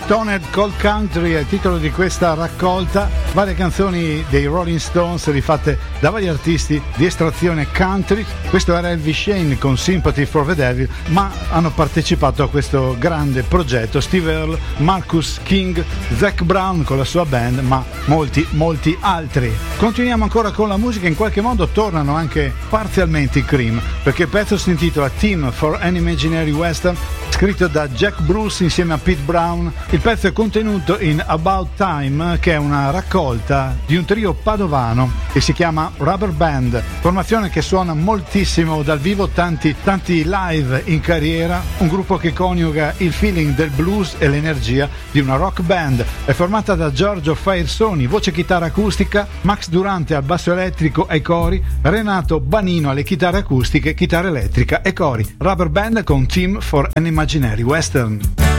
Stoned Cold Country è il titolo di questa raccolta, varie canzoni dei Rolling Stones rifatte da vari artisti di estrazione country. Questo era Elvis Shane con Sympathy for the Devil, ma hanno partecipato a questo grande progetto Steve Earle, Marcus King, Zac Brown con la sua band, ma molti altri. Continuiamo ancora con la musica, in qualche modo tornano anche parzialmente i Cream, perché il pezzo si intitola Theme for an Imaginary Western, scritto da Jack Bruce insieme a Pete Brown. Il pezzo è contenuto in About Time, che è una raccolta di un trio padovano che si chiama Rubber Band, formazione che suona moltissimo dal vivo, tanti live in carriera, un gruppo che coniuga il feeling del blues e l'energia di una rock band. È formata da Giorgio Faersoni, voce chitarra acustica, Max Durante al basso elettrico e cori, Renato Banino alle chitarre acustiche, chitarra elettrica e cori. Rubber Band con Theme for an Imaginary Western.